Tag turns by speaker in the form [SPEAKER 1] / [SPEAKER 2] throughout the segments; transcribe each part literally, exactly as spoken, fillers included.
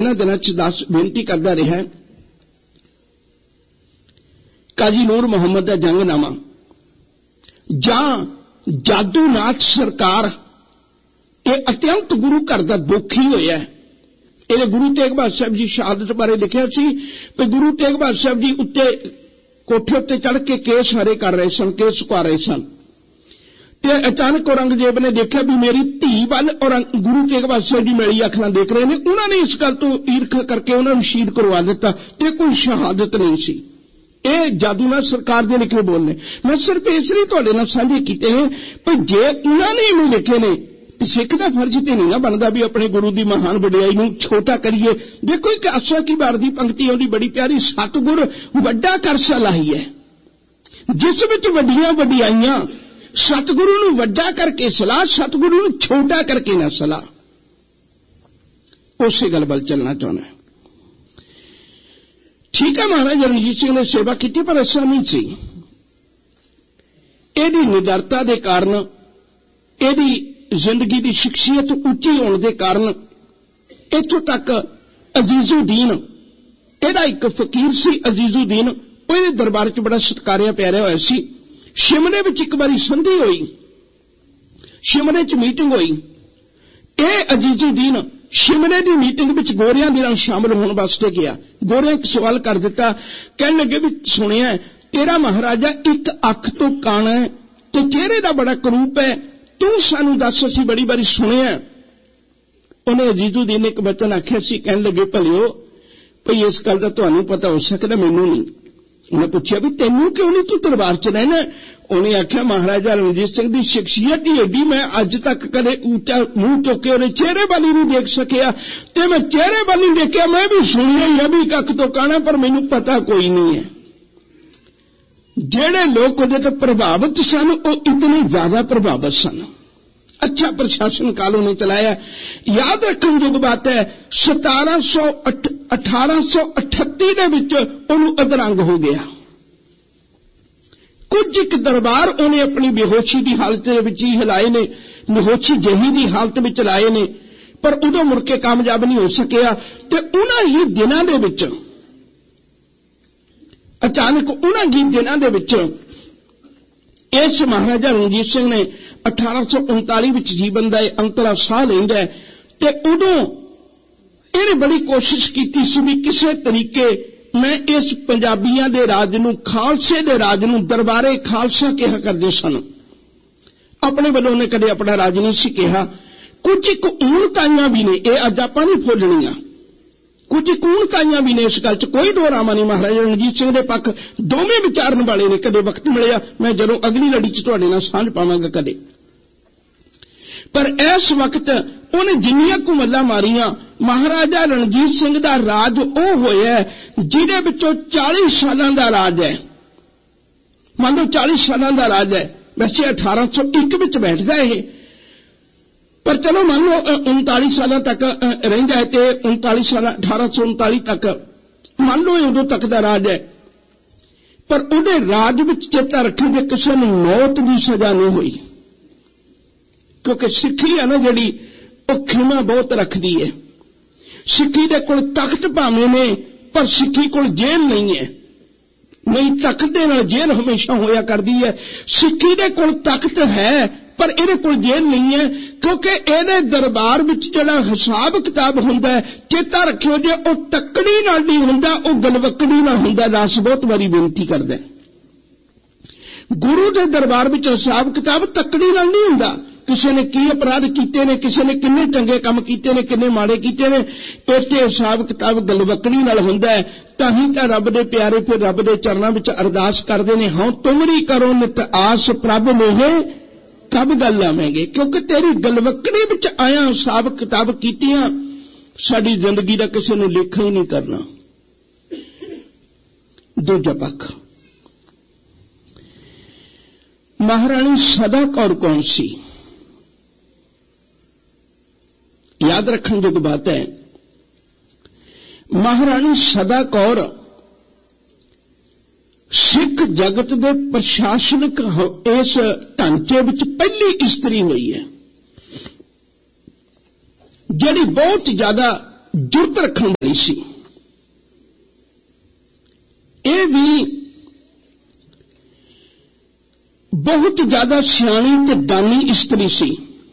[SPEAKER 1] इन्हां दिनां च दस बेनती करदा रहा। काजी नूर मुहम्मद दा जंगनामा जां जादूनाथ सरकार ये अत्यंत गुरु घर का दुखी होया। ये गुरु तेग बहादुर साहब जी शहादत बारे लिखिया सी कि गुरु तेग बहादुर साहब जी उत्ते कोठे उत्ते चढ़ के केस हरे कर रहे सन, केस सुका रहे सन। ते अचानक औरंगजेब ने देखा भी मेरी धी वाल और गुरु तेग बहादुर साहब जी मेरी अख नाल देख रहे हैं। उन्होंने इस गल तो ईर्खा करके उन्होंने शहीद करवा दिता ते कोई शहादत नहीं सी। ये जादूनाथ सरकार दे लिखे बोल ने। मैं सिर्फ इसलिए तुहाडे नाल साझे कीते हैं कि जे उन्होंने इवें लिखे ने सिख का फर्ज तो नहीं ना बनता भी अपने गुरु की महान वडियाई नूं छोटा करिए। देखो एक आसा की बार की पंक्ति आउंदी बड़ी प्यारी, सतगुर वड्डा कर सलाही है जिस विच वड्डियां वडियाइयां, सतगुरु नूं वड्डा करके सलाह, सतगुरु नूं छोटा करके ना सलाह। उसे गल वल चलना चाहना है। ठीक है, महाराज रणजीत सिंह ने सेवा की पर ऐसा नहीं सी। इहदी निडरता के कारण, इहदी जिंदगी की शख्सियत उच्ची होने के कारण इत्थों तक अजीजुद्दीन, इहदा एक फकीर सी अजीजुद्दीन, उहदे दरबार च बड़ा सत्कारिया प्यारा होया सी। शिमले विच एक बारी संधि हुई, शिमले च मीटिंग हुई। यह अजीजुद्दीन शिमले की मीटिंग विच गोरियां दे नाल शामिल होने वास्ते गया। गोरियां एक सवाल कर दिता, कहने लगे भी सुनिया तेरा महाराजा एक अख तो काना है ते चेहरे का बड़ा करूप है, तू सानू दस, असीं बड़ी बारी सुनिया। उन्हें अजीजुद्दीन ने एक वचन आख्या सी, कहने लगे भलियो भई इस गल दा तुहानू पता हो सकदा मैनू नहीं। उन्हें पूछा भी तेनू क्यों नहीं, तू दरबार च रहना। उन्हें आख्या महाराजा रणजीत सिंह की शख्सियत ही एडी, मैं अज तक कदे ऊंचा मुंह चुक के उन्हें चेहरे वाली नहीं देख सकिया ते मैं चेहरे वाली देखिया। मैं भी सुनिया ही है भी कख तो कहना, पर मैनू पता कोई नहीं है। जेड़े लोग उहदे ते प्रभावित सन वो इतने ज्यादा प्रभावित सन। अच्छा प्रशासन काल उन्हें चलाया। याद रखने जोग बात है, सतारह सौ अठारह सौ अठत्ती दे विच उहनूं अधरंग हो गया। कुछ एक दरबार उन्हें अपनी बेहोशी की हालत विच ही हिलाए ने, बेहोशी जही की हालत विच लाए ने, पर उदों मुड़ के कामयाब नहीं हो सकिया। ते उन्हां ही दिनां दे विच अचानक उन्हां ही दिनां दे विच इस महाराजा रणजीत सिंह ने अठारह सौ उनताली विच जीवन का अंतरा साह लैंदा है। ते उदों इहने बड़ी कोशिश कीती सी भी किसी तरीके मैं इस पंजाबियों के राज नूं, खालसे दे राज नूं, दरबारे खालसा कहा करदे सन। अपने वालों ने कदे अपना राज नहीं सी कहा। कुछ एक ऊणताइयां भी ने, ये अज आपां नहीं भुलणीआं, कुछ एक ऊणताइयां भी ने। इस गल च कोई डोरामा नहीं। महाराजा रणजीत सिंह के पक्ष दोवें विचारन वाले ने। कदे वक्त मिलिया मैं जदों अगली लड़ी च तुहाडे नाल सांझ पावांगा कदे। पर इस वक्त उन्हें जिन्नियां कु मल्लां मारियां, महाराजा रणजीत सिंह का राज वह होया जिहदे विचों चालीस सालां दा राज है। मान लो चालीस सालां दा राज है, वैसे अठारह सौ एक विच बैठदा है, पर चलो मान लो उनताली साल तक रहिंदा है ते उनताली साल अठारह सौ उनताली तक मान लो उदों तक दा राज है। पर उहदे राज विच चेता रखेंगे किसी नूं मौत की सजा नहीं हुई, क्योंकि सिक्खी है ना जिहड़ी वह खिमा बहुत रखदी है। सिक्खी दे कोल तख्त भावें ने पर सिक्खी कोल जेल नहीं है। नहीं तख्त दे नाल जेल हमेशा होया करदी है, सिक्खी दे कोल तख्त है पर इहदे कोल जेल नहीं है, क्योंकि इहदे दरबार विच जिहड़ा हिसाब किताब हुंदा है, चेता रखियो जे ओ तकड़ी नाल नहीं हुंदा, ओ गलवकड़ी नाल हुंदा। दास बहुत बारी बेनती करदा है, गुरु दे दरबार विच हिसाब किताब तकड़ी नाल नहीं हुंदा। किसी ने की अपराध कीते ने, किसी ने किन्ने चंगे काम कीते ने, किन्ने माड़े कीते ने, इत्थे हिसाब किताब गलवकड़ी नाल हुंदा है। ताही तां रब दे प्यारे फिर रब दे चरणां विच अरदास करदे ने, हाँ तुमरी करो नित आस प्रभ मोहे कब गल आवेंगे, क्योंकि तेरी गलवकड़ी विच आया हिसाब किताब कीतियां साडी जिंदगी दा किसी ने लेखा ही नहीं करना। दूजा पक्ष महाराणी सदा कौर कौन सी? याद रखने जोग बात है, महाराणी सदा कौर सिख जगत के प्रशासनिक इस ढांचे विच पहली स्त्री हुई है जिहड़ी बहुत ज्यादा जुरत रखने वाली सी। ये भी बहुत ज्यादा सियाणी ते दानी स्त्री सी।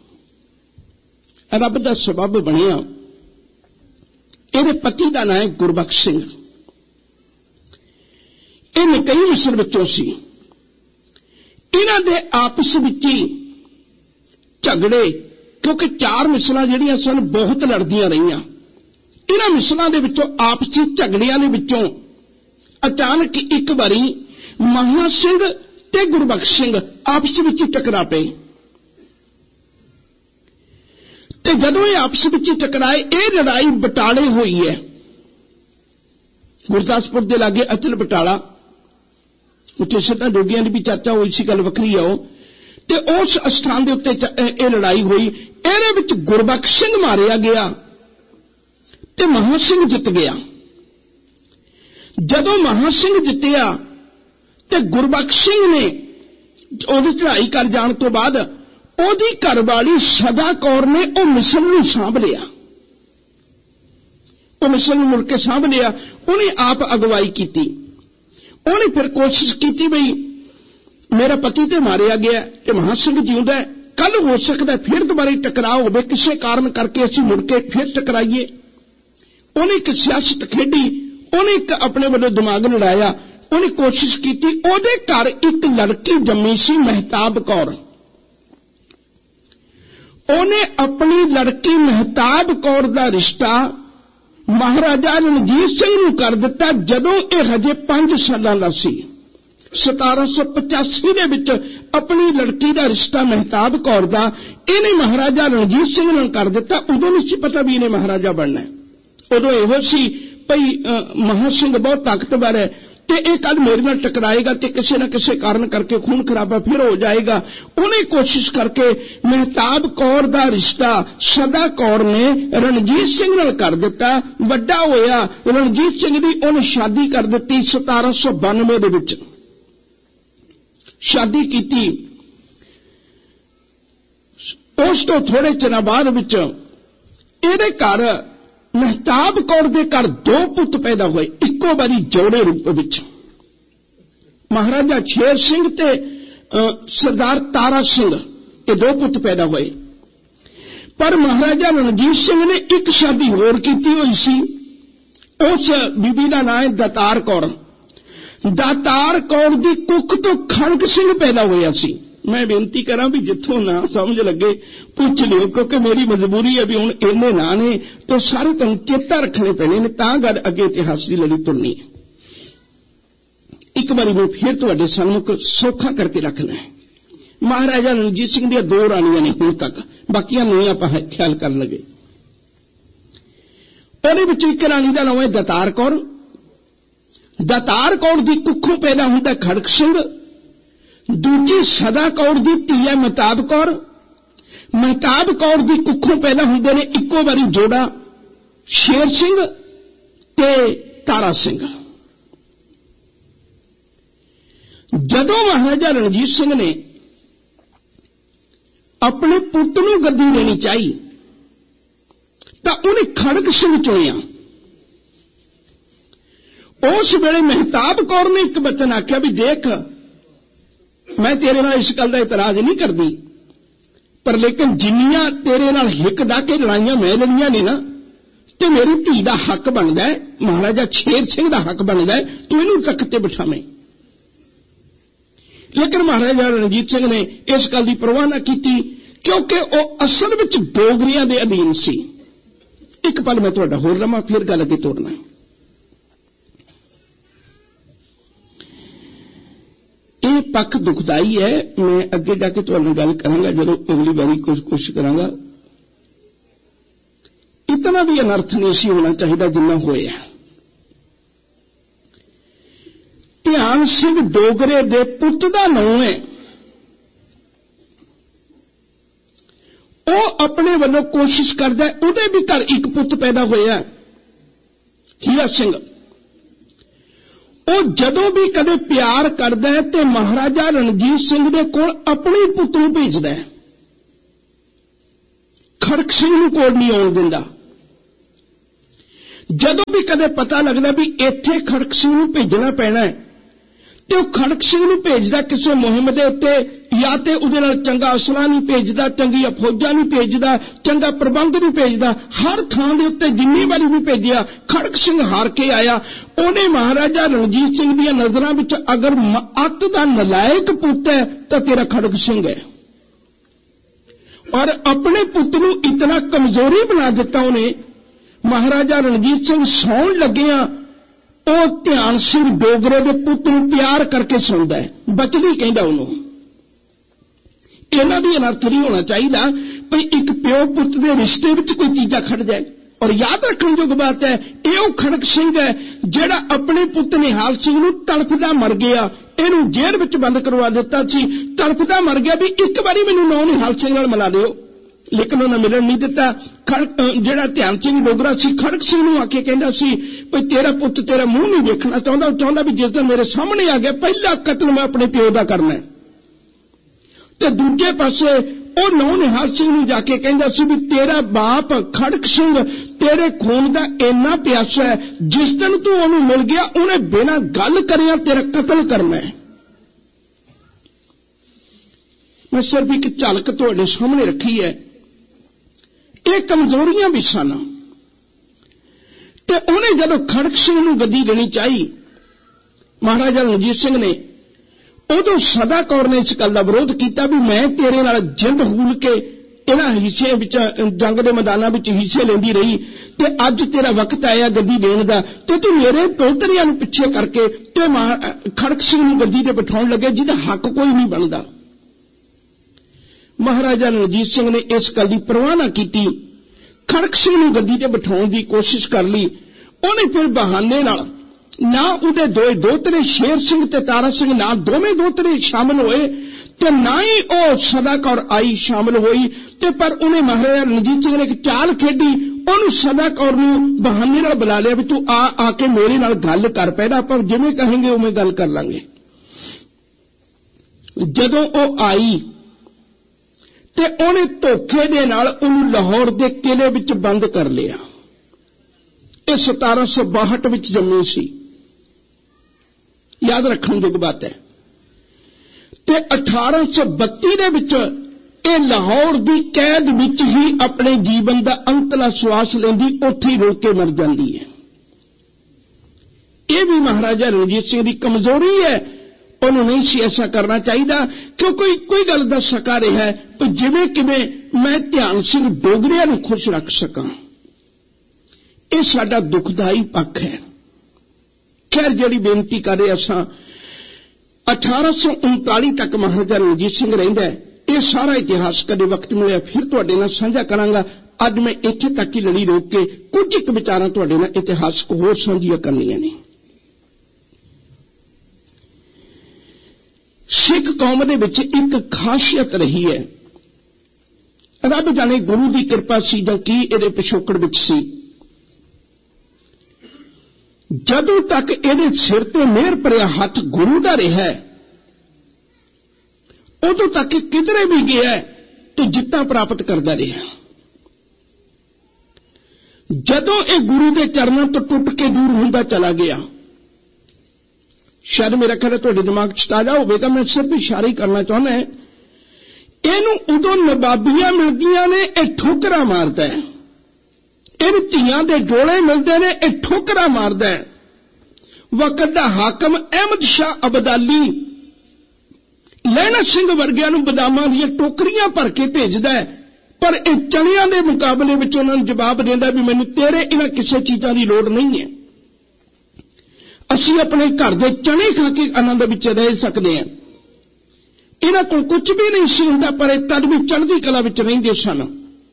[SPEAKER 1] रब दा सबब बनिया। ਇਹਦੇ ਪਤੀ ਦਾ ਨਾਂ ਹੈ ਗੁਰਬਖਸ਼ ਸਿੰਘ। ਇਹ ਨਿਕਈ ਮਿਸਰ ਵਿੱਚੋਂ ਸੀ। ਇਹਨਾਂ ਦੇ ਆਪਸ ਵਿੱਚ ਹੀ ਝਗੜੇ, ਕਿਉਂਕਿ ਚਾਰ ਮਿਸਲਾਂ ਜਿਹੜੀਆਂ ਸਨ ਬਹੁਤ ਲੜਦੀਆਂ ਰਹੀਆਂ। ਇਹਨਾਂ ਮਿਸਲਾਂ ਦੇ ਵਿੱਚੋਂ ਆਪਸੀ ਝਗੜਿਆਂ ਦੇ ਵਿੱਚੋਂ ਅਚਾਨਕ ਇੱਕ ਵਾਰੀ ਮਹਾ ਸਿੰਘ ਤੇ ਗੁਰਬਖਸ਼ ਸਿੰਘ ਆਪਸ ਵਿੱਚ ਹੀ ਟਕਰਾ ਪਏ। ਤੇ ਜਦੋਂ ਇਹ ਆਪਸ ਵਿੱਚ ਟਕਰਾਏ, ਇਹ ਲੜਾਈ ਬਟਾਲੇ ਹੋਈ ਹੈ। ਗੁਰਦਾਸਪੁਰ ਦੇ ਲਾਗੇ ਅਚਲ ਬਟਾਲਾ, ਉੱਥੇ ਸੱਤਾਂ ਜੋਗੀਆਂ ਦੀ ਵੀ ਚਰਚਾ ਹੋਈ ਸੀ, ਗੱਲ ਵੱਖਰੀ ਆ ਉਹ। ਤੇ ਉਸ ਸਥਾਨ ਦੇ ਉੱਤੇ ਇਹ ਲੜਾਈ ਹੋਈ। ਇਹਦੇ ਵਿੱਚ ਗੁਰਬਖਸ਼ ਸਿੰਘ ਮਾਰਿਆ ਗਿਆ ਤੇ ਮਹਾ ਸਿੰਘ ਜਿੱਤ ਗਿਆ। ਜਦੋਂ ਮਹਾ ਸਿੰਘ ਜਿੱਤਿਆ ਤੇ ਗੁਰਬਖਸ਼ ਸਿੰਘ ਨੇ ਉਹਦੀ ਚੜ੍ਹਾਈ ਕਰ ਜਾਣ ਤੋਂ ਬਾਅਦ ਉਹਦੀ ਘਰਵਾਲੀ ਸਦਾ ਕੌਰ ਨੇ ਉਹ ਮਿਸਲ ਨੂੰ ਸਾਂਭ ਲਿਆ। ਉਹ ਮਿਸਲ ਨੂੰ ਮੁੜ ਕੇ ਸਾਂਭ ਲਿਆ। ਉਹਨੇ ਆਪ ਅਗਵਾਈ ਕੀਤੀ। ਉਹਨੇ ਫਿਰ ਕੋਸ਼ਿਸ਼ ਕੀਤੀ ਬਈ ਮੇਰਾ ਪਤੀ ਤੇ ਮਾਰਿਆ ਗਿਆ ਤੇ ਮਹਾ ਸਿੰਘ ਜਿਉਂਦਾ, ਕੱਲ ਹੋ ਸਕਦਾ ਫਿਰ ਦੁਬਾਰਾ ਟਕਰਾਅ ਹੋਵੇ, ਕਿਸੇ ਕਾਰਨ ਕਰਕੇ ਅਸੀਂ ਮੁੜ ਕੇ ਫਿਰ ਟਕਰਾਈਏ। ਉਹਨੇ ਇੱਕ ਸਿਆਸਤ ਖੇਡੀ। ਉਹਨੇ ਇੱਕ ਆਪਣੇ ਵੱਲੋਂ ਦਿਮਾਗ ਲੜਾਇਆ। ਉਹਨੇ ਕੋਸ਼ਿਸ਼ ਕੀਤੀ। ਉਹਦੇ ਘਰ ਇੱਕ ਲੜਕੀ ਜੰਮੀ ਸੀ, ਮਹਿਤਾਬ ਕੌਰ। ਉਹਨੇ ਆਪਣੀ ਲੜਕੀ ਮਹਿਤਾਬ ਕੌਰ ਦਾ ਰਿਸ਼ਤਾ ਮਹਾਰਾਜਾ ਰਣਜੀਤ ਸਿੰਘ ਨੂੰ ਕਰ ਦਿੱਤਾ ਜਦੋਂ ਇਹ ਹਜੇ ਪੰਜ ਸਾਲਾਂ ਦਾ ਸੀ। ਸਤਾਰਾਂ ਸੌ ਪਚਾਸੀ ਦੇ ਵਿੱਚ ਆਪਣੀ ਲੜਕੀ ਦਾ ਰਿਸ਼ਤਾ ਮਹਿਤਾਬ ਕੌਰ ਦਾ ਇਹਨੇ ਮਹਾਰਾਜਾ ਰਣਜੀਤ ਸਿੰਘ ਨਾਲ ਕਰ ਦਿੱਤਾ। ਉਦੋਂ ਨਹੀਂ ਸੀ ਪਤਾ ਵੀ ਇਹਨੇ ਮਹਾਰਾਜਾ ਬਣਨਾ। ਉਦੋਂ ਇਹੋ ਸੀ ਭਈ ਮਹਾ ਸਿੰਘ ਬਹੁਤ ਤਾਕਤਵਰ ਹੈ ਤੇ ਇਹ ਕੱਲ ਮੇਰੇ ਨਾਲ ਟਕਰਾਏਗਾ ਤੇ ਕਿਸੇ ਨਾ ਕਿਸੇ ਕਾਰਨ ਕਰਕੇ ਖੂਨ ਖਰਾਬਾ ਫਿਰ ਹੋ ਜਾਏਗਾ। ਉਹਨੇ ਕੋਸ਼ਿਸ਼ ਕਰਕੇ ਮਹਿਤਾਬ ਕੌਰ ਦਾ ਰਿਸ਼ਤਾ ਸਦਾ ਕੌਰ ਨੇ ਰਣਜੀਤ ਸਿੰਘ ਨਾਲ ਕਰ ਦਿੱਤਾ। ਵੱਡਾ ਹੋਇਆ ਰਣਜੀਤ ਸਿੰਘ ਦੀ ਉਹਨੇ ਸ਼ਾਦੀ ਕਰ ਦਿੱਤੀ ਸਤਾਰਾਂ ਸੌ ਬਾਨਵੇਂ ਦੇ ਵਿੱਚ। ਸ਼ਾਦੀ ਕੀਤੀ। ਉਸ ਤੋਂ ਥੋੜੇ ਚਿਰਾਂ ਬਾਅਦ ਵਿੱਚ ਇਹਦੇ ਘਰ ਮਹਿਤਾਬ ਕੌਰ ਦੇ ਘਰ ਦੋ ਪੁੱਤ ਪੈਦਾ ਹੋਏ ਇੱਕੋ ਵਾਰੀ ਜੋੜੇ ਰੂਪ ਵਿੱਚ। ਮਹਾਰਾਜਾ ਸ਼ੇਰ ਸਿੰਘ ਤੇ ਸਰਦਾਰ ਤਾਰਾ ਸਿੰਘ ਇਹ ਦੋ ਪੁੱਤ ਪੈਦਾ ਹੋਏ। ਪਰ ਮਹਾਰਾਜਾ ਰਣਜੀਤ ਸਿੰਘ ਨੇ ਇੱਕ ਸ਼ਾਦੀ ਹੋਰ ਕੀਤੀ ਹੋਈ ਸੀ। ਉਸ ਬੀਬੀ ਦਾ ਨਾਂ ਹੈ ਦਾਤਾਰ ਕੌਰ। ਦਾਤਾਰ ਕੌਰ ਦੀ ਕੁੱਖ ਤੋਂ ਖੜਗ ਸਿੰਘ ਪੈਦਾ ਹੋਇਆ ਸੀ। ਮੈਂ ਬੇਨਤੀ ਕਰਾਂ ਵੀ ਜਿੱਥੋਂ ਨਾ ਸਮਝ ਲੱਗੇ ਪੁੱਛ ਲਿਓ, ਕਿਉਂਕਿ ਮੇਰੀ ਮਜਬੂਰੀ ਹੈ ਵੀ ਹੁਣ ਇੰਨੇ ਨਾਂ ਨੇ ਤਾਂ ਸਾਰੇ ਤੁਹਾਨੂੰ ਚੇਤਾ ਰੱਖਣੇ ਪੈਣੇ ਨੇ, ਤਾਂ ਗੱਲ ਅੱਗੇ ਇਤਿਹਾਸ ਦੀ ਲੜੀ ਤੁਰਨੀ ਹੈ। ਇੱਕ ਵਾਰੀ ਮੈਂ ਫਿਰ ਤੁਹਾਡੇ ਸਾਹਮਣੇ ਸੌਖਾ ਕਰਕੇ ਰੱਖਣਾ ਹੈ। ਮਹਾਰਾਜਾ ਰਣਜੀਤ ਸਿੰਘ ਦੀਆਂ ਦੋ ਰਾਣੀਆਂ ਨੇ ਹੁਣ ਤੱਕ, ਬਾਕੀਆਂ ਨਹੀਂ ਆਪਾਂ ਖਿਆਲ ਕਰਨ ਲੱਗੇ। ਉਹਦੇ ਵਿੱਚੋਂ ਇੱਕ ਰਾਣੀ ਦਾ ਨਾਮ ਹੈ ਦਾਤਾਰ ਕੌਰ। ਦਾਤਾਰ ਕੌਰ ਦੀ ਕੁੱਖੋਂ ਪੈਦਾ ਹੁੰਦਾ ਖੜਗ ਸਿੰਘ। ਦੂਜੀ ਸਦਾ ਕੌਰ ਦੀ ਧੀ ਹੈ ਮਹਿਤਾਬ ਕੌਰ। ਮਹਿਤਾਬ ਕੌਰ ਦੀ ਕੁੱਖੋਂ ਪੈਦਾ ਹੁੰਦੇ ਨੇ ਇੱਕੋ ਵਾਰੀ ਜੋੜਾ ਸ਼ੇਰ ਸਿੰਘ ਤੇ ਤਾਰਾ ਸਿੰਘ। ਜਦੋਂ ਮਹਾਰਾਜਾ ਰਣਜੀਤ ਸਿੰਘ ਨੇ ਆਪਣੇ ਪੁੱਤ ਨੂੰ ਗੱਦੀ ਦੇਣੀ ਚਾਹੀ ਤਾਂ ਉਹਨੇ ਖੜਗ ਸਿੰਘ ਚੁਣਿਆ। ਉਸ ਵੇਲੇ ਮਹਿਤਾਬ ਕੌਰ ਨੇ ਇੱਕ ਬਚਨ ਆਖਿਆ ਵੀ ਦੇਖ, ਮੈਂ ਤੇਰੇ ਨਾਲ ਇਸ ਗੱਲ ਦਾ ਇਤਰਾਜ਼ ਨਹੀਂ ਕਰਦੀ, ਪਰ ਲੇਕਿਨ ਜਿੰਨੀਆਂ ਤੇਰੇ ਨਾਲ ਹਿੱਕ ਡਾ ਕੇ ਲੜਾਈਆਂ ਮੈਂ ਲੜੀਆਂ ਨੇ ਨਾ, ਤੇ ਮੇਰੀ ਧੀ ਦਾ ਹੱਕ ਬਣਦਾ ਹੈ, ਮਹਾਰਾਜਾ ਸ਼ੇਰ ਸਿੰਘ ਦਾ ਹੱਕ ਬਣਦਾ ਹੈ, ਤੂੰ ਇਹਨੂੰ ਤਖਤ ਤੇ ਬਿਠਾਵੇਂ। ਲੇਕਿਨ ਮਹਾਰਾਜਾ ਰਣਜੀਤ ਸਿੰਘ ਨੇ ਇਸ ਗੱਲ ਦੀ ਪਰਵਾਹ ਨਾ ਕੀਤੀ, ਕਿਉਂਕਿ ਉਹ ਅਸਲ ਵਿੱਚ ਡੋਗਰੀਆਂ ਦੇ ਅਧੀਨ ਸੀ। ਇੱਕ ਪਲ ਮੈਂ ਤੁਹਾਡਾ ਹੋਰ ਲਵਾਂ, ਫਿਰ ਗੱਲ ਅੱਗੇ ਤੋਰਨਾ। ਇਹ ਪੱਖ ਦੁਖਦਾਈ ਹੈ। ਮੈਂ ਅੱਗੇ ਜਾ ਕੇ ਤੁਹਾਡੇ ਨਾਲ ਗੱਲ ਕਰਾਂਗਾ ਜਦੋਂ ਅਗਲੀ ਵਾਰੀ ਕੁਝ ਕੋਸ਼ਿਸ਼ ਕਰਾਂਗਾ। ਇਤਨਾ ਵੀ ਅਨਰਥ ਨਹੀਂ ਸੀ ਹੋਣਾ ਚਾਹੀਦਾ ਜਿੰਨਾ ਹੋਇਆ। ਧਿਆਨ ਸਿੰਘ ਡੋਗਰੇ ਦੇ ਪੁੱਤ ਦਾ ਨਾਮ ਹੈ। ਉਹ ਆਪਣੇ ਵੱਲੋਂ ਕੋਸ਼ਿਸ਼ ਕਰਦਾ, ਉਹਦੇ ਵੀ ਘਰ ਇੱਕ ਪੁੱਤ ਪੈਦਾ ਹੋਇਆ ਹੀਰਾ ਸਿੰਘ। ਉਹ ਜਦੋਂ ਵੀ ਕਦੇ ਪਿਆਰ ਕਰਦਾ ਹੈ ਤੇ ਮਹਾਰਾਜਾ ਰਣਜੀਤ ਸਿੰਘ ਦੇ ਕੋਲ ਆਪਣੇ ਪੁੱਤ ਨੂੰ ਭੇਜਦਾ ਹੈ, ਖੜਗ ਸਿੰਘ ਨੂੰ ਕੋਲ ਨਹੀਂ ਆਉਣ ਦਿੰਦਾ। ਜਦੋਂ ਵੀ ਕਦੇ ਪਤਾ ਲੱਗਦਾ ਵੀ ਇੱਥੇ ਖੜਕ ਸਿੰਘ ਨੂੰ ਭੇਜਣਾ ਪੈਣਾ ਹੈ ਤੇ ਉਹ ਖੜਕ ਸਿੰਘ ਨੂੰ ਭੇਜਦਾ ਕਿਸੇ ਮੁਹਿੰਮ ਦੇ ਉੱਤੇ, ਜਾਂ ਤੇ ਉਹਦੇ ਨਾਲ ਚੰਗਾ ਅਸਲਾ ਨਹੀਂ ਭੇਜਦਾ, ਚੰਗੀਆਂ ਫੌਜਾਂ ਨਹੀਂ ਭੇਜਦਾ, ਚੰਗਾ ਪ੍ਰਬੰਧ ਨਹੀਂ ਭੇਜਦਾ। ਹਰ ਥਾਂ ਦੇ ਉੱਤੇ ਜਿੰਨੀ ਵਾਰੀ ਵੀ ਭੇਜਿਆ ਖੜਕ ਸਿੰਘ ਹਾਰ ਕੇ ਆਇਆ। ਉਹਨੇ ਮਹਾਰਾਜਾ ਰਣਜੀਤ ਸਿੰਘ ਦੀਆਂ ਨਜ਼ਰਾਂ ਵਿੱਚ ਅਗਰ ਅੱਤ ਦਾ ਨਲਾਇਕ ਪੁੱਤ ਹੈ ਤਾਂ ਤੇਰਾ ਖੜਕ ਸਿੰਘ ਹੈ। ਔਰ ਆਪਣੇ ਪੁੱਤ ਨੂੰ ਇਤਨਾ ਕਮਜ਼ੋਰੀ ਬਣਾ ਦਿੱਤਾ ਉਹਨੇ। ਮਹਾਰਾਜਾ ਰਣਜੀਤ ਸਿੰਘ ਸੌਣ ਲੱਗਿਆ ਉਹ ਧਿਆਨ ਸਿੰਘ ਡੋਗਰੇ ਦੇ ਪੁੱਤ ਨੂੰ ਪਿਆਰ ਕਰਕੇ ਸੌਂਦਾ ਹੈ, ਬਚਲੀ ਕਹਿੰਦਾ ਉਹਨੂੰ। ਇਹਨਾਂ ਵੀ ਅਨਰਥ ਨਹੀਂ ਹੋਣਾ ਚਾਹੀਦਾ ਭਈ ਇੱਕ ਪਿਓ ਪੁੱਤ ਦੇ ਰਿਸ਼ਤੇ ਵਿੱਚ ਕੋਈ ਚੀਜ਼ਾਂ ਖੜ ਜਾਏ। ਔਰ ਯਾਦ ਰੱਖਣ ਯੋਗ ਬਾਤ ਹੈ, ਇਹ ਉਹ ਖੜਕ ਸਿੰਘ ਹੈ ਜਿਹੜਾ ਆਪਣੇ ਪੁੱਤ ਨਿਹਾਲ ਸਿੰਘ ਨੂੰ ਤੜਫਦਾ ਮਰ ਗਿਆ। ਇਹਨੂੰ ਜੇਲ੍ਹ ਵਿੱਚ ਬੰਦ ਕਰਵਾ ਦਿੱਤਾ ਸੀ, ਤੜਫਦਾ ਮਰ ਗਿਆ ਵੀ ਇੱਕ ਵਾਰੀ ਮੈਨੂੰ ਨੌ ਨਿਹਾਲ ਸਿੰਘ ਨਾਲ ਮਿਲਾ ਦਿਓ, ਲੇਕਿਨ ਉਹਨੇ ਮਿਲਣ ਨਹੀਂ ਦਿੱਤਾ। ਖੜਕ ਜਿਹੜਾ ਧਿਆਨ ਸਿੰਘ ਡੋਗਰਾ ਸੀ ਖੜਕ ਸਿੰਘ ਨੂੰ ਆ ਕੇ ਕਹਿੰਦਾ ਸੀ ਵੀ ਤੇਰਾ ਪੁੱਤ ਤੇਰਾ ਮੂੰਹ ਨਹੀਂ ਵੇਖਣਾ ਚਾਹੁੰਦਾ, ਉਹ ਚਾਹੁੰਦਾ ਵੀ ਜਿਸ ਦਿਨ ਮੇਰੇ ਸਾਹਮਣੇ ਆ ਗਿਆ ਪਹਿਲਾ ਕਤਲ ਮੈਂ ਆਪਣੇ ਪਿਓ ਦਾ ਕਰਨਾ। ਤੇ ਦੂਜੇ ਪਾਸੇ ਉਹ ਨੌ ਨਿਹਾਲ ਸਿੰਘ ਨੂੰ ਜਾ ਕੇ ਕਹਿੰਦਾ ਸੀ ਵੀ ਤੇਰਾ ਬਾਪ ਖੜਕ ਸਿੰਘ ਤੇਰੇ ਖੂਨ ਦਾ ਇੰਨਾ ਪਿਆਸਾ ਹੈ, ਜਿਸ ਦਿਨ ਤੂੰ ਉਹਨੂੰ ਮਿਲ ਗਿਆ ਉਹਨੇ ਬਿਨਾਂ ਗੱਲ ਕਰਿਆ ਤੇਰਾ ਕਤਲ ਕਰਨਾ ਹੈ। ਮੈਂ ਸਿਰਫ ਇੱਕ ਝਲਕ ਤੁਹਾਡੇ ਸਾਹਮਣੇ ਰੱਖੀ ਹੈ। ਇਹ ਕਮਜ਼ੋਰੀਆਂ ਵੀ ਸਨ ਤੇ ਉਹਨੇ ਜਦੋਂ ਖੜਕ ਸਿੰਘ ਨੂੰ ਗੱਦੀ ਦੇਣੀ ਚਾਹੀ ਮਹਾਰਾਜਾ ਰਣਜੀਤ ਸਿੰਘ ਨੇ, ਉਦੋਂ ਸਦਾ ਕੌਰ ਨੇ ਇਸ ਗੱਲ ਦਾ ਵਿਰੋਧ ਕੀਤਾ ਵੀ ਮੈਂ ਤੇਰੇ ਨਾਲ ਜਿੰਦ ਹੂਲ ਕੇ ਇਹਨਾਂ ਹਿੱਸੇ ਵਿੱਚ ਜੰਗ ਦੇ ਮੈਦਾਨਾਂ ਵਿੱਚ ਹਿੱਸੇ ਲੈਂਦੀ ਰਹੀ ਤੇ ਅੱਜ ਤੇਰਾ ਵਕਤ ਆਇਆ ਗੱਦੀ ਦੇਣ ਦਾ ਤੇ ਤੂੰ ਮੇਰੇ ਦੋਤਰੀਆਂ ਨੂੰ ਪਿੱਛੇ ਕਰਕੇ ਤੇ ਖੜਕ ਸਿੰਘ ਨੂੰ ਗੱਦੀ ਤੇ ਬਿਠਾਉਣ ਲੱਗੇ ਜਿਹਦਾ ਹੱਕ ਕੋਈ ਨਹੀਂ ਬਣਦਾ। ਮਹਾਰਾਜਾ ਰਣਜੀਤ ਸਿੰਘ ਨੇ ਇਸ ਗੱਲ ਦੀ ਪਰਵਾਹ ਨਾ ਕੀਤੀ, ਖੜਕ ਸਿੰਘ ਨੂੰ ਗੱਦੀ ਤੇ ਬਿਠਾਉਣ ਦੀ ਕੋਸ਼ਿਸ਼ ਕਰ ਲਈ। ਉਹਨੇ ਫਿਰ ਬਹਾਨੇ ਨਾਲ ਨਾ ਉਹਦੇ ਦੋਏ ਦੋਤਰੇ ਸ਼ੇਰ ਸਿੰਘ ਤੇ ਤਾਰਾ ਸਿੰਘ ਨਾ ਦੋਵੇਂ ਦੋਤਰੇ ਸ਼ਾਮਲ ਹੋਏ ਤੇ ਨਾ ਹੀ ਉਹ ਸਦਾ ਕੌਰ ਆਈ ਸ਼ਾਮਲ ਹੋਈ। ਤੇ ਪਰ ਉਹਨੇ ਮਹਾਰਾਜਾ ਰਣਜੀਤ ਸਿੰਘ ਨੇ ਇੱਕ ਚਾਲ ਖੇਡੀ, ਉਹਨੂੰ ਸਦਾ ਕੌਰ ਨੂੰ ਬਹਾਨੇ ਨਾਲ ਬੁਲਾ ਲਿਆ ਵੀ ਤੂੰ ਆ ਆ ਕੇ ਮੇਰੇ ਨਾਲ ਗੱਲ ਕਰ, ਪਹਿਲਾਂ ਆਪਾਂ ਜਿਵੇਂ ਕਹਾਂਗੇ ਉਵੇਂ ਗੱਲ ਕਰ ਲਾਂਗੇ। ਜਦੋਂ ਉਹ ਆਈ ਤੇ ਉਹਨੇ ਧੋਖੇ ਦੇ ਨਾਲ ਉਹਨੂੰ ਲਾਹੌਰ ਦੇ ਕਿਲੇ ਵਿੱਚ ਬੰਦ ਕਰ ਲਿਆ। ਇਹ ਸਤਾਰਾਂ ਸੌ ਬਾਹਠ ਵਿੱਚ ਜੰਮੀ ਸੀ, ਯਾਦ ਰੱਖਣ ਦੀ ਬਾਤ ਹੈ। ਤੇ ਅਠਾਰਾਂ ਸੌ ਬੱਤੀ ਦੇ ਵਿੱਚ ਇਹ ਲਾਹੌਰ ਦੀ ਕੈਦ ਵਿੱਚ ਹੀ ਆਪਣੇ ਜੀਵਨ ਦਾ ਅੰਤਲਾ ਸਵਾਸ ਲੈਂਦੀ, ਉੱਥੇ ਹੀ ਰੋਕ ਕੇ ਮਰ ਜਾਂਦੀ ਹੈ। ਇਹ ਵੀ ਮਹਾਰਾਜਾ ਰਣਜੀਤ ਸਿੰਘ ਦੀ ਕਮਜ਼ੋਰੀ ਹੈ। ਉਹਨੂੰ ਨਹੀਂ ਸੀ ਐਸਾ ਕਰਨਾ ਚਾਹੀਦਾ ਕਿਉਂਕਿ ਕੋਈ ਗੱਲ ਦੱਸ ਸਕਾ ਰਿਹਾ ਹੈ ਕਿ ਜਿਵੇਂ ਕਿਵੇਂ ਮੈਂ ਧਿਆਨ ਸਿੰਘ ਡੋਗਰਿਆਂ ਨੂੰ ਖੁਸ਼ ਰੱਖ ਸਕਾਂ। ਇਹ ਸਾਡਾ ਦੁਖਦਾਈ ਪੱਖ ਹੈ। ਖੈਰ ਜਿਹੜੀ ਬੇਨਤੀ ਕਰ ਰਹੇ ਅਸਾਂ ਅਠਾਰਾਂ ਸੌ ਉਨਤਾਲੀ ਤੱਕ ਮਹਾਰਾਜਾ ਰਣਜੀਤ ਸਿੰਘ ਰਹਿੰਦਾ ਹੈ। ਇਹ ਸਾਰਾ ਇਤਿਹਾਸ ਕਦੇ ਵਕਤ ਮਿਲਿਆ ਫਿਰ ਤੁਹਾਡੇ ਨਾਲ ਸਾਂਝਾ ਕਰਾਂਗਾ। ਅੱਜ ਮੈਂ ਇੱਥੇ ਤੱਕ ਹੀ ਲੜੀ ਰੋਕ ਕੇ ਕੁਝ ਇੱਕ ਵਿਚਾਰਾਂ ਤੁਹਾਡੇ ਨਾਲ ਇਤਿਹਾਸਕ ਹੋਰ ਸਾਂਝੀਆਂ ਕਰਨੀਆਂ ਨੇ। ਸਿੱਖ ਕੌਮ ਦੇ ਵਿੱਚ ਇੱਕ ਖਾਸੀਅਤ ਰਹੀ ਹੈ, ਰੱਬ ਜਾਣੇ ਗੁਰੂ ਦੀ ਕਿਰਪਾ ਸੀ ਜਾਂ ਕੀ ਇਹਦੇ ਪਿਛੋਕੜ ਵਿੱਚ ਸੀ। ਜਦੋਂ ਤੱਕ ਇਹਦੇ ਸਿਰ ਤੇ ਮਿਹਰ ਭਰਿਆ ਹੱਥ ਗੁਰੂ ਦਾ ਰਿਹਾ ਉਦੋਂ ਤੱਕ ਕਿਧਰੇ ਵੀ ਗਿਆ ਤੇ ਜਿੱਤਾਂ ਪ੍ਰਾਪਤ ਕਰਦਾ ਰਿਹਾ। ਜਦੋਂ ਇਹ ਗੁਰੂ ਦੇ ਚਰਨਾਂ ਤੋਂ ਟੁੱਟ ਕੇ ਦੂਰ ਹੁੰਦਾ ਚਲਾ ਗਿਆ, ਸ਼ਾਇਦ ਮੇਰਾ ਖਿਆਲ ਤੁਹਾਡੇ ਦਿਮਾਗ 'ਚ ਤਾਜ਼ਾ ਹੋਵੇਗਾ, ਮੈਂ ਸਿਰਫ ਇਸ਼ਾਰਾ ਹੀ ਕਰਨਾ ਚਾਹੁੰਦਾ। ਇਹਨੂੰ ਉਦੋਂ ਨਵਾਬੀਆਂ ਮਿਲਦੀਆਂ ਨੇ, ਇਹ ਠੋਕਰਾਂ ਮਾਰਦਾ ਹੈ। ਇਹਨੂੰ ਧੀਆਂ ਦੇ ਡੋਲੇ ਮਿਲਦੇ ਨੇ, ਇਹ ਠੋਕਰਾਂ ਮਾਰਦਾ ਹੈ। ਵਕਤ ਦਾ ਹਾਕਮ ਅਹਿਮਦ ਸ਼ਾਹ ਅਬਦਾਲੀ ਲਹਿਣਾ ਸਿੰਘ ਵਰਗਿਆਂ ਨੂੰ ਬਦਾਮਾਂ ਦੀਆਂ ਟੋਕਰੀਆਂ ਭਰ ਕੇ ਭੇਜਦਾ ਹੈ, ਪਰ ਇਹ ਚਣਿਆਂ ਦੇ ਮੁਕਾਬਲੇ ਵਿੱਚ ਉਹਨਾਂ ਨੂੰ ਜਵਾਬ ਦਿੰਦਾ ਵੀ ਮੈਨੂੰ ਤੇਰੇ ਇਹਨਾਂ ਕਿਸੇ ਚੀਜ਼ਾਂ ਦੀ ਲੋੜ ਨਹੀਂ ਹੈ। ਅਸੀਂ ਆਪਣੇ ਘਰ ਦੇ ਚਣੇ ਖਾ ਕੇ ਆਨੰਦ ਵਿੱਚ ਰਹਿ ਸਕਦੇ ਹਾਂ। ਇਹਨਾਂ ਕੋਲ ਕੁਝ ਵੀ ਨਹੀਂ ਸੀ ਹੁੰਦਾ, ਪਰ ਇਹ ਤਦ ਵੀ ਚੜ੍ਹਦੀ ਕਲਾ ਵਿੱਚ ਰਹਿੰਦੇ ਸਨ।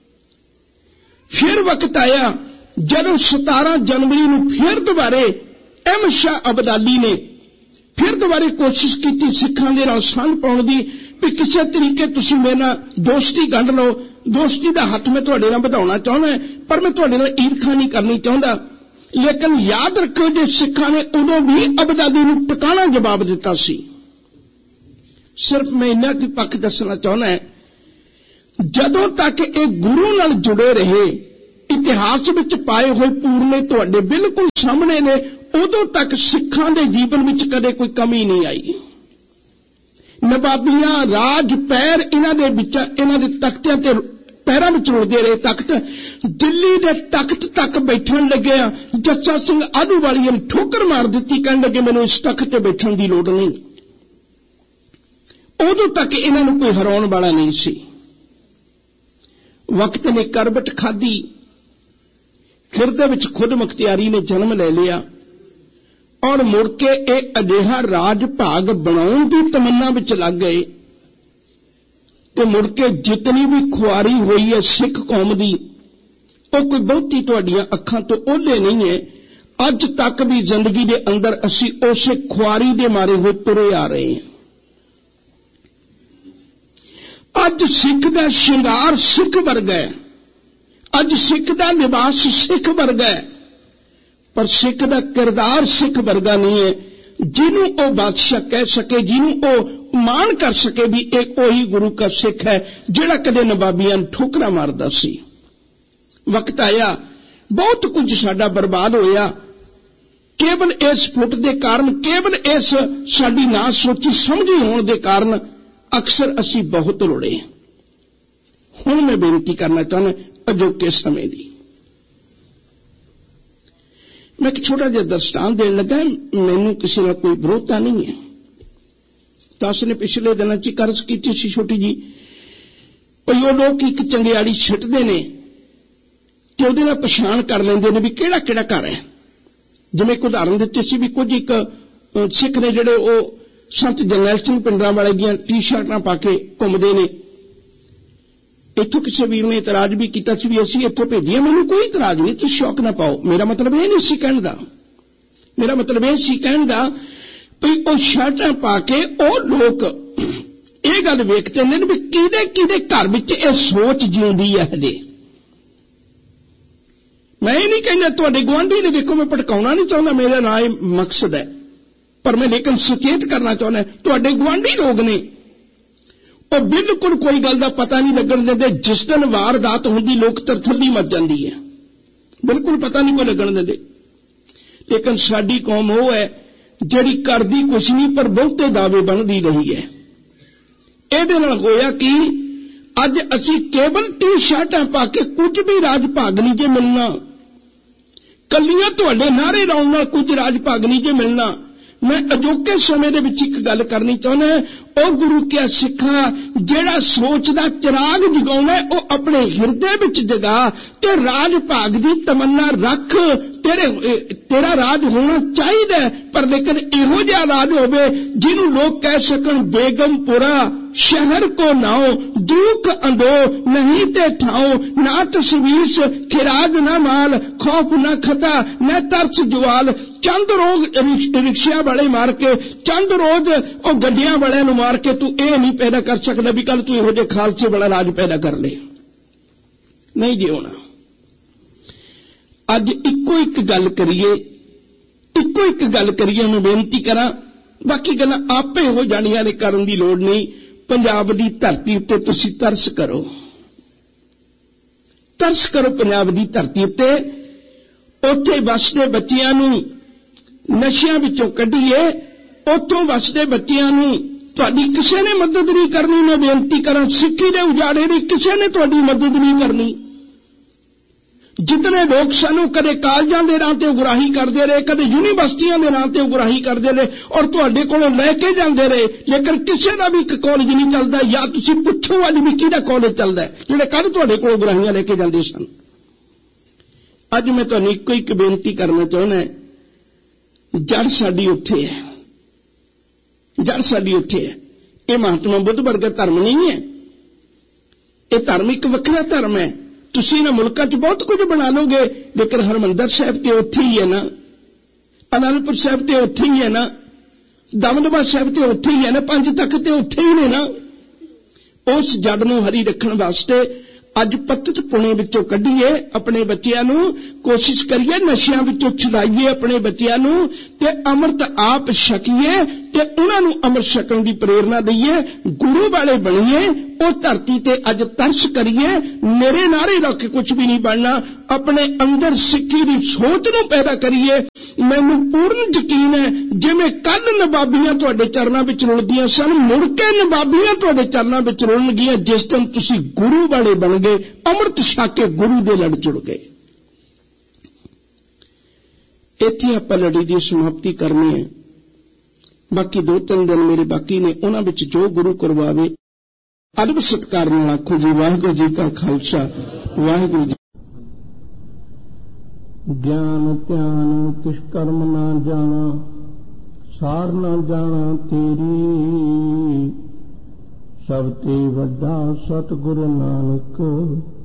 [SPEAKER 1] ਫਿਰ ਵਕਤ ਆਇਆ ਜਦੋਂ ਸਤਾਰਾਂ ਜਨਵਰੀ ਨੂੰ ਫਿਰ ਦੁਬਾਰੇ ਅਹਿਮਦ ਸ਼ਾਹ ਅਬਦਾਲੀ ਨੇ ਫਿਰ ਦੁਬਾਰੇ ਕੋਸ਼ਿਸ਼ ਕੀਤੀ ਸਿੱਖਾਂ ਦੇ ਨਾਲ ਸੰਗ ਪਾਉਣ ਦੀ ਵੀ ਕਿਸੇ ਤਰੀਕੇ ਤੁਸੀਂ ਮੇਰੇ ਨਾਲ ਦੋਸਤੀ ਗੰਢ ਲਓ। ਦੋਸਤੀ ਦਾ ਹੱਥ ਮੈਂ ਤੁਹਾਡੇ ਨਾਲ ਵਧਾਉਣਾ ਚਾਹੁੰਦਾ, ਪਰ ਮੈਂ ਤੁਹਾਡੇ ਨਾਲ ਈਰਖਾ ਨਹੀਂ ਕਰਨੀ ਚਾਹੁੰਦਾ। ਲੇਕਿਨ ਯਾਦ ਰੱਖੋ ਜੇ ਸਿੱਖਾਂ ਨੇ ਉਦੋਂ ਵੀ ਅਬਦਾਲੀ ਨੂੰ ਟਿਕਾਣਾ ਜਵਾਬ ਦਿੱਤਾ ਸੀ। ਸਿਰਫ ਮੈਂ ਇੰਨਾ ਕੁ ਪੱਖ ਦੱਸਣਾ ਚਾਹੁੰਦਾ, ਜਦੋਂ ਤੱਕ ਇਹ ਗੁਰੂ ਨਾਲ ਜੁੜੇ ਰਹੇ ਇਤਿਹਾਸ ਵਿੱਚ ਪਾਏ ਹੋਏ ਪੂਰਨੇ ਤੁਹਾਡੇ ਬਿਲਕੁਲ ਸਾਹਮਣੇ ਨੇ। ਉਦੋਂ ਤੱਕ ਸਿੱਖਾਂ ਦੇ ਜੀਵਨ ਵਿੱਚ ਕਦੇ ਕੋਈ ਕਮੀ ਨਹੀਂ ਆਈ। ਨਵਾਬੀਆਂ, ਰਾਜ, ਪੈਰ ਇਹਨਾਂ ਦੇ ਵਿੱਚ, ਇਹਨਾਂ ਦੇ ਤਖਤਿਆਂ ਤੇ ਪੈਰਾਂ ਵਿੱਚ ਰੁਲਦੇ ਰਹੇ। ਤਖਤ ਦਿੱਲੀ ਦੇ ਤਖਤ ਤੱਕ ਬੈਠਣ ਲੱਗਿਆ। ਜੱਸਾ ਸਿੰਘ ਆਹਲੂਵਾਲੀਆ ਨੇ ਠੋਕਰ ਮਾਰ ਦਿੱਤੀ, ਕਹਿਣ ਲੱਗੇ ਮੈਨੂੰ ਇਸ ਤਖਤ ਤੇ ਬੈਠਣ ਦੀ ਲੋੜ ਨਹੀਂ। ਉਦੋਂ ਤੱਕ ਇਹਨਾਂ ਨੂੰ ਕੋਈ ਹਰਾਉਣ ਵਾਲਾ ਨਹੀਂ ਸੀ। ਵਕਤ ਨੇ ਕਰਵਟ ਖਾਧੀ, ਫਿਰ ਦੇ ਵਿੱਚ ਖੁਦ ਮੁਖਤਿਆਰੀ ਨੇ ਜਨਮ ਲੈ ਲਿਆ ਔਰ ਮੁੜ ਕੇ ਇਹ ਅਜਿਹਾ ਰਾਜ ਭਾਗ ਬਣਾਉਣ ਦੀ ਤਮੰਨਾ ਵਿੱਚ ਲੱਗ ਗਏ ਤੇ ਮੁੜ ਕੇ ਜਿਤਨੀ ਵੀ ਖੁਆਰੀ ਹੋਈ ਹੈ ਸਿੱਖ ਕੌਮ ਦੀ, ਉਹ ਕੋਈ ਬਹੁਤੀ ਤੁਹਾਡੀਆਂ ਅੱਖਾਂ ਤੋਂ ਓਹਲੇ ਨਹੀਂ ਹੈ। ਅੱਜ ਤੱਕ ਵੀ ਜ਼ਿੰਦਗੀ ਦੇ ਅੰਦਰ ਅਸੀਂ ਉਸੇ ਖੁਆਰੀ ਦੇ ਮਾਰੇ ਹੋਏ ਤੁਰੇ ਆ ਰਹੇ ਹਾਂ। ਅੱਜ ਸਿੱਖ ਦਾ ਸ਼ਿੰਗਾਰ ਸਿੱਖ ਵਰਗਾ ਹੈ, ਅੱਜ ਸਿੱਖ ਦਾ ਲਿਬਾਸ ਸਿੱਖ ਵਰਗਾ ਹੈ, ਪਰ ਸਿੱਖ ਦਾ ਕਿਰਦਾਰ ਸਿੱਖ ਵਰਗਾ ਨਹੀਂ ਹੈ, ਜਿਹਨੂੰ ਉਹ ਬਾਦਸ਼ਾਹ ਕਹਿ ਸਕੇ, ਜਿਹਨੂੰ ਉਹ ਮਾਣ ਕਰ ਸਕੇ ਵੀ ਇਹ ਉਹੀ ਗੁਰੂ ਕਾ ਸਿੱਖ ਹੈ ਜਿਹੜਾ ਕਦੇ ਨਵਾਬੀਆਂ ਨੂੰ ਠੋਕਰਾਂ ਮਾਰਦਾ ਸੀ। ਵਕਤ ਆਇਆ, ਬਹੁਤ ਕੁਝ ਸਾਡਾ ਬਰਬਾਦ ਹੋਇਆ ਕੇਵਲ ਇਸ ਫੁੱਟ ਦੇ ਕਾਰਨ, ਕੇਵਲ ਇਸ ਸਾਡੀ ਨਾ ਸੋਚੀ ਸਮਝੀ ਹੋਣ ਦੇ ਕਾਰਨ ਅਕਸਰ ਅਸੀਂ ਬਹੁਤ ਰੋੜੇ। ਹੁਣ ਮੈਂ ਬੇਨਤੀ ਕਰਨਾ ਚਾਹੁੰਦਾ ਅਜੋਕੇ ਸਮੇਂ ਦੀ। ਮੈਂ ਇੱਕ ਛੋਟਾ ਜਿਹਾ ਦਰਸ਼ਟਾਂਤ ਦੇਣ ਲੱਗਾ। ਮੈਨੂੰ ਕਿਸੇ ਨਾਲ ਕੋਈ ਵਿਰੋਧਤਾ ਨਹੀਂ ਹੈ। ਤਾਸ ਨੇ ਪਿਛਲੇ ਦਿਨਾਂ 'ਚ ਕਰਜ਼ ਕੀਤੀ ਸੀ ਛੋਟੀ ਜੀ, ਭਈ ਉਹ ਲੋਕ ਇੱਕ ਚੰਗਿਆੜੀ ਛਿੱਟਦੇ ਨੇ ਤੇ ਉਹਦੇ ਨਾਲ ਪਛਾਣ ਕਰ ਲੈਂਦੇ ਨੇ ਵੀ ਕਿਹੜਾ ਕਿਹੜਾ ਘਰ ਹੈ। ਜਿਵੇਂ ਇੱਕ ਉਦਾਹਰਨ ਦਿੱਤੀ ਸੀ ਵੀ ਕੁਝ ਇੱਕ ਸਿੱਖ ਨੇ ਜਿਹੜੇ ਉਹ ਸੰਤ ਜਰਨੈਲ ਸਿੰਘ ਪਿੰਡਰਾਂ ਵਾਲੇ ਦੀਆਂ ਟੀ-ਸ਼ਰਟਾਂ ਪਾ ਕੇ ਘੁੰਮਦੇ ਨੇ। ਇੱਥੋਂ ਕਿਸੇ ਵੀਰ ਨੇ ਇਤਰਾਜ਼ ਵੀ ਕੀਤਾ ਸੀ ਵੀ ਅਸੀਂ ਇੱਥੋਂ ਭੇਜੀਆਂ। ਮੈਨੂੰ ਕੋਈ ਇਤਰਾਜ਼ ਨਹੀਂ, ਤੁਸੀਂ ਸ਼ੌਕ ਨਾ ਪਾਓ। ਮੇਰਾ ਮਤਲਬ ਇਹ ਨਹੀਂ ਸੀ ਕਹਿਣ ਦਾ, ਮੇਰਾ ਮਤਲਬ ਇਹ ਸੀ ਕਹਿਣ ਦਾ ਵੀ ਉਹ ਸ਼ਰਟਾਂ ਪਾ ਕੇ ਉਹ ਲੋਕ ਇਹ ਗੱਲ ਵੇਖਦੇ ਨੇ ਵੀ ਕਿਹਦੇ ਕਿਹਦੇ ਘਰ ਵਿੱਚ ਇਹ ਸੋਚ ਜਿਉਂਦੀ ਹੈ ਹਜੇ। ਮੈਂ ਇਹ ਨਹੀਂ ਕਹਿੰਦਾ ਤੁਹਾਡੇ ਗੁਆਂਢੀ ਨੇ, ਦੇਖੋ ਮੈਂ ਭਟਕਾਉਣਾ ਨਹੀਂ ਚਾਹੁੰਦਾ, ਮੇਰਾ ਨਾ ਇਹ ਮਕਸਦ ਹੈ, ਪਰ ਮੈਂ ਲੇਕਿਨ ਸੁਚੇਤ ਕਰਨਾ ਚਾਹੁੰਦਾ ਤੁਹਾਡੇ ਗੁਆਂਢੀ ਲੋਕ ਨੇ ਉਹ ਬਿਲਕੁਲ ਕੋਈ ਗੱਲ ਦਾ ਪਤਾ ਨਹੀਂ ਲੱਗਣ ਦਿੰਦੇ। ਜਿਸ ਦਿਨ ਵਾਰਦਾਤ ਹੁੰਦੀ ਲੋਕ ਤਰਥੱਲੀ ਮਚ ਜਾਂਦੀ ਹੈ, ਬਿਲਕੁਲ ਪਤਾ ਨਹੀਂ ਕੋਈ ਲੱਗਣ ਦਿੰਦੇ। ਲੇਕਿਨ ਸਾਡੀ ਕੌਮ ਉਹ ਹੈ ਜਿਹੜੀ ਕਰਦੀ ਕੁਛ ਨਹੀਂ ਪਰ ਬਹੁਤੇ ਦਾਅਵੇ ਬਣਦੀ ਰਹੀ ਹੈ। ਇਹਦੇ ਨਾਲ ਹੋਇਆ ਕਿ ਅੱਜ ਅਸੀਂ ਕੇਵਲ ਟੀ-ਸ਼ਰਟਾਂ ਪਾ ਕੇ ਕੁਝ ਵੀ ਰਾਜ ਭਾਗ ਨਹੀਂ ਜੇ ਮਿਲਣਾ, ਕੱਲੀਆਂ ਤੁਹਾਡੇ ਨਾਅਰੇ ਲਾਉਣ ਨਾਲ ਕੁਝ ਰਾਜ ਭਾਗ ਨਹੀਂ ਜੇ ਮਿਲਣਾ। ਮੈਂ ਅਜੋਕੇ ਸਮੇਂ ਦੇ ਵਿੱਚ ਇੱਕ ਗੱਲ ਕਰਨੀ ਚਾਹੁੰਦਾ, ਉਹ ਗੁਰੂ ਕਿਆ ਸਿੱਖਾ ਜਿਹੜਾ ਸੋਚ ਦਾ ਚਿਰਾਗ ਜਗਾਉਣਾ ਉਹ ਆਪਣੇ ਹਿਰਦੇ ਵਿੱਚ ਜਗਾ ਤੇ ਰਾਜ ਭਾਗ ਦੀ ਤਮੰਨਾ ਰੱਖ। ਤੇਰੇ ਤੇਰਾ ਰਾਜ ਹੋਣਾ ਚਾਹੀਦਾ, ਪਰ ਲੇਕਿਨ ਇਹੋ ਜਿਹਾ ਰਾਜ ਹੋਵੇ ਜਿਹਨੂੰ ਲੋਕ ਕਹਿ ਸਕਣ ਬੇਗਮਪੁਰਾ शहर को नाओ दुख अंदो नहीं ते ठाओ, ना तस्वीस खिराज ना माल खौफ ना खता न तरस जुआल। चंद रोज रिक्शा वाले मार के, चंद रोज ओ गड्डियां वाले नूं मार के तू ये नहीं पैदा कर सकदा भी कल तू इहो जिहे खालसे वाला राज पैदा कर ले, नहीं जी होना। अज इको एक गल करिए, इको एक गल करिए, मैं बेनती करा, बाकी गल्लां आपे हो जाणियां ने, करन दी लोड़ नहीं। पंजाब दी धरती उत्ते तुसीं तरस करो, तरस करो पंजाब दी धरती उत्ते। उत्थे वसदे बच्चियां नूं नशियां विचों कढीए, उत्थों वसदे बच्चियां नूं तुहाडी किसे ने मदद नहीं करनी। मैं बेनती करां सिੱਖੀ ਦੇ ਉਜਾੜੇ ਦੀ ਕਿਸੇ ਨੇ ਤੁਹਾਡੀ ਮਦਦ ਨਹੀਂ ਕਰਨੀ। जितने लोग सानू कदे कालजां दे नां ते उगराही करते रहे, कदे यूनीवर्सिटियां दे नां ते उगराही करते रहे और तुहाडे कोलों लैके जांदे रहे, लेकिन किसी का भी एक कॉलेज नहीं चलता। या तुसीं पुछो अज भी किहदा कॉलेज चलदा है जिहड़े कल तुहाडे कोलों उगराहियां लैके जांदे सन। अज मैं तुहानूं इक्को एक बेनती करना चाहुंदा, जड़ साडी उत्थे है, जड़ साडी उत्थे है। ये महात्मा बुद्ध वर्गा धर्म नहीं है, ये धर्म एक वखरा धर्म है। तुसीं ना मुल्कां च बहुत कुछ बना लोगे, लेकिन हरमंदर साहिब ते उत्थे ही है ना, आनंदपुर साहिब ते उत्थे ही है ना, दमदमा साहिब ते उत्थे ही है ना, पंज तख्त ते उत्थे ही ने ना। उस जड़ नूं हरी रखण वास्ते अज पत्त पुणे विचों कढीए, अपने बच्चियां नूं कोशिश करिए नशियां विचों छुड़ाइए अपने बच्चियां नूं ते अमृत आप छकीए ਤੇ ਉਹਨਾਂ ਨੂੰ ਅੰਮ੍ਰਿਤ ਛਕਣ ਦੀ ਪ੍ਰੇਰਨਾ ਦਈਏ, ਗੁਰੂ ਵਾਲੇ ਬਣੀਏ, ਉਹ ਧਰਤੀ ਤੇ ਅੱਜ ਤਰਸ ਕਰੀਏ। ਮੇਰੇ ਨਾਰੇ ਰੱਖ ਕੇ ਕੁਝ ਵੀ ਨਹੀਂ ਬਣਨਾ, ਆਪਣੇ ਅੰਦਰ ਸਿੱਖੀ ਦੀ ਸੋਚ ਨੂੰ ਪੈਦਾ ਕਰੀਏ। ਮੈਨੂੰ ਪੂਰਨ ਯਕੀਨ ਹੈ ਜਿਵੇਂ ਕੱਲ ਨਵਾਬੀਆਂ ਤੁਹਾਡੇ ਚਰਨਾਂ ਵਿੱਚ ਰੁਲਦੀਆਂ ਸਨ, ਮੁੜ ਕੇ ਨਵਾਬੀਆਂ ਤੁਹਾਡੇ ਚਰਨਾਂ ਵਿੱਚ ਰੁਲਣਗੀਆਂ ਜਿਸ ਦਿਨ ਤੁਸੀਂ ਗੁਰੂ ਵਾਲੇ ਬਣ ਗਏ, ਅੰਮ੍ਰਿਤ ਛਕ ਕੇ ਗੁਰੂ ਦੇ ਲੜ ਜੁੜ ਗਏ। ਇੱਥੇ ਆਪਾਂ ਲੜੀ ਦੀ ਸਮਾਪਤੀ ਕਰਨੀ ਹੈ। ਬਾਕੀ ਦੋ ਤਿੰਨ ਦਿਨ ਮੇਰੇ ਬਾਕੀ ਨੇ, ਉਹਨਾਂ ਵਿੱਚ ਜੋ ਗੁਰੂ ਕਰਵਾਵੇ ਅਦਬ ਸਤਿਕਾਰ ਨਾਲ ਆਖੋ ਜੀ ਵਾਹਿਗੁਰੂ ਜੀ ਕਾ ਖਾਲਸਾ ਵਾਹਿਗੁਰੂ ਜੀ। ਗਿਆਨ ਧਿਆਨ ਕਿਸ ਕਰਮ ਨਾ ਜਾਣਾ, ਸਾਰ ਨਾ ਜਾਣਾ ਤੇਰੀ, ਸਭ ਤੇ ਵੱਡਾ ਸਤਿਗੁਰੂ ਨਾਨਕ